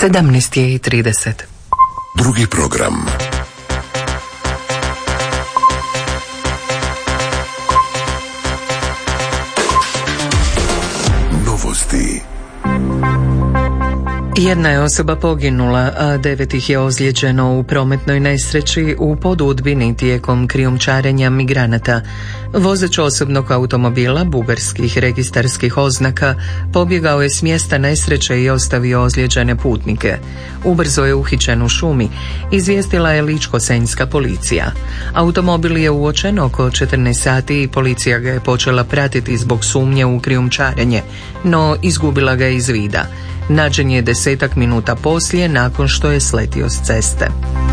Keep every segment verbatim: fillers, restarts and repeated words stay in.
sedamnaest je i trideset. Drugi program. Novosti. Jedna je osoba poginula, a devet ih je ozlijeđeno u prometnoj nesreći u podudbini tijekom krijumčarenja migranata. Vozač osobnog automobila bugarskih registarskih oznaka pobjegao je s mjesta nesreće i ostavio ozlijeđene putnike. Ubrzo je uhićen u šumi, izvijestila je Ličko-senjska policija. Automobil je uočen oko četrnaest sati i policija ga je počela pratiti zbog sumnje u krijumčarenje, no izgubila ga iz vida. Nađen je desetak minuta poslije nakon što je sletio s ceste.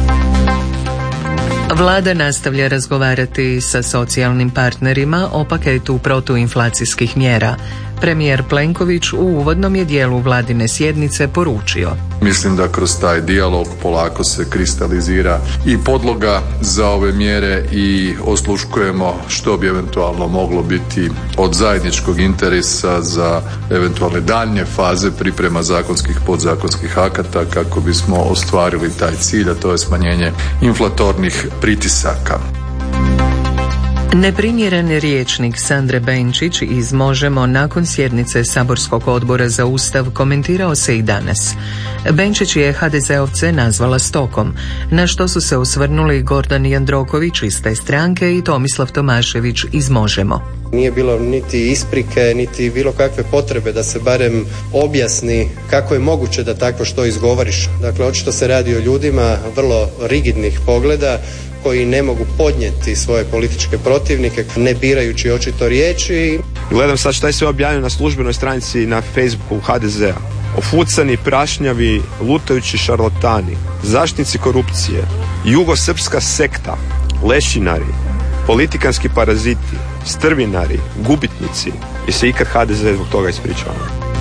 Vlada nastavlja razgovarati sa socijalnim partnerima o paketu protuinflacijskih mjera. Premijer Plenković u uvodnom je dijelu vladine sjednice poručio: Mislim da kroz taj dijalog polako se kristalizira i podloga za ove mjere i osluškujemo što bi eventualno moglo biti od zajedničkog interesa za eventualne daljnje faze priprema zakonskih podzakonskih akata kako bismo ostvarili taj cilj, a to je smanjenje inflatornih pritisaka. Neprimjeren rječnik Sandre Benčić iz Možemo nakon sjednice Saborskog odbora za Ustav komentirao se i danas. Benčić je ha de zeovce nazvala stokom, na što su se osvrnuli Gordan Jandroković iz te stranke i Tomislav Tomašević iz Možemo. Nije bilo niti isprike, niti bilo kakve potrebe da se barem objasni kako je moguće da takvo što izgovoriš. Dakle, očito se radi o ljudima vrlo rigidnih pogleda koji ne mogu podnijeti svoje političke protivnike, ne birajući očito riječi. Gledam sad šta je sve objavljeno na službenoj stranici na Facebooku ha de zea. Ofucani, prašnjavi, lutajući šarlatani, zaštitnici korupcije, jugosrpska sekta, lešinari, politikanski paraziti, strvinari, gubitnici. Je se ikad ha de ze zbog toga ispričao?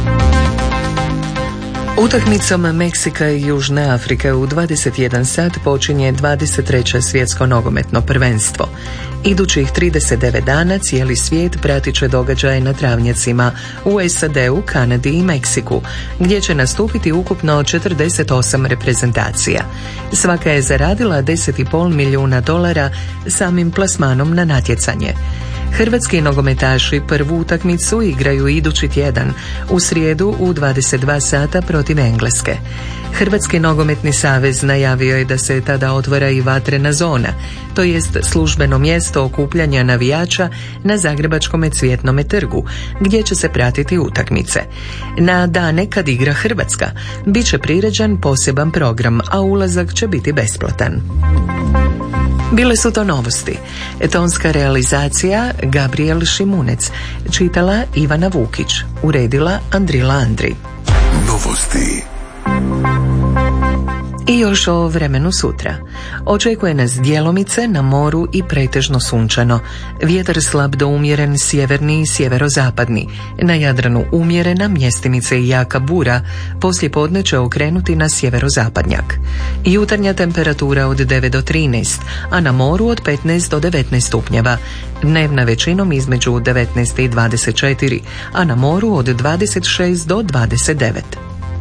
Utakmicom Meksika i Južne Afrike u dvadeset jedan sat počinje dvadeset treće svjetsko nogometno prvenstvo. Idućih trideset devet dana cijeli svijet pratit će događaje na travnjacima u es a de u, Kanadi i Meksiku, gdje će nastupiti ukupno četrdeset osam reprezentacija. Svaka je zaradila deset zarez pet milijuna dolara samim plasmanom na natjecanje. Hrvatski nogometaši prvu utakmicu igraju idući tjedan, u srijedu u dvadeset dva sata protiv Engleske. Hrvatski nogometni savez najavio je da se tada otvara i vatrena zona, to jest službeno mjesto okupljanja navijača na Zagrebačkom Cvjetnome trgu, gdje će se pratiti utakmice. Na dane kad igra Hrvatska, bit će priređen poseban program, a ulazak će biti besplatan. Bile su to novosti. Tonska realizacija Gabriel Šimunec, čitala Ivana Vukić, uredila Andrila Andri. Novosti. I još o vremenu sutra. Očekuje nas djelomice na moru i pretežno sunčano. Vjetar slab do umjeren sjeverni i sjeverozapadni. Na Jadranu umjerena, mjestimice i jaka bura. Poslije podne će okrenuti na sjeverozapadnjak. Jutarnja temperatura od devet do trinaest, a na moru od petnaest do devetnaest stupnjeva. Dnevna većinom između devetnaest i dvadeset četiri, a na moru od dvadeset šest do dvadeset devet.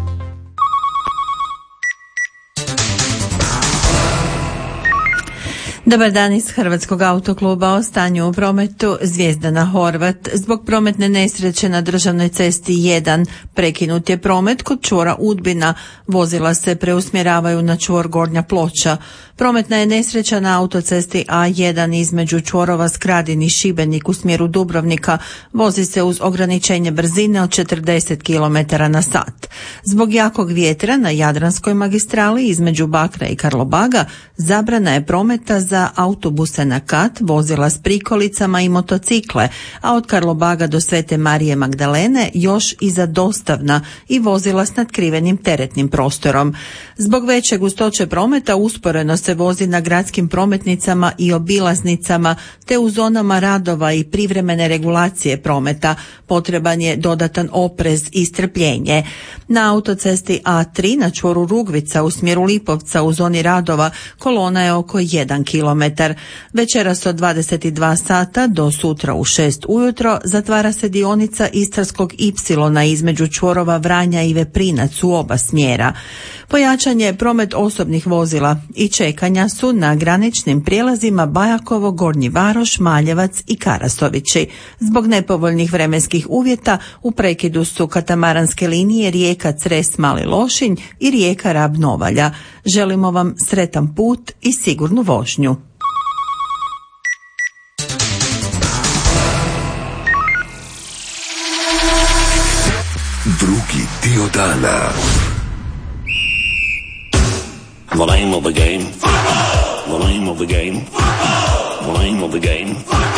Dobar dan iz Hrvatskog autokluba. O stanju u prometu. Zvijezdana Horvat. Zbog prometne nesreće na državnoj cesti jedan prekinut je promet kod čvora Udbina. Vozila se preusmjeravaju na čvor Gornja Ploča. Prometna je nesreća na autocesti a jedan između čvorova Skradin i Šibenik u smjeru Dubrovnika. Vozi se uz ograničenje brzine od četrdeset kilometara na sat. Zbog jakog vjetra na Jadranskoj magistrali između Bakra i Karlobaga zabrana je prometa za autobuse na kat, vozila s prikolicama i motocikle, a od Karlobaga do Svete Marije Magdalene još i za dostavna i vozila s natkrivenim teretnim prostorom. Zbog veće gustoće prometa usporeno se vozi na gradskim prometnicama i obilaznicama, te u zonama radova i privremene regulacije prometa. Potreban je dodatan oprez i strpljenje. Na autocesti a tri na čvoru Rugvica u smjeru Lipovca u zoni radova kolona je oko jedan kilometar. kilometar. Večeras od dvadeset dva sata do sutra u šest ujutro zatvara se dionica Istarskog ipsilona između čvorova Vranja i Veprinac u oba smjera. Pojačan je promet osobnih vozila i čekanja su na graničnim prijelazima Bajakovo, Gornji Varoš, Maljevac i Karasovići. Zbog nepovoljnih vremenskih uvjeta u prekidu su katamaranske linije Rijeka Cres Mali Lošinj i Rijeka Rab Novalja. Želimo vam sretan put i sigurnu vožnju. Drugi dio dana. The name of the game. The name of the game. The name of the game.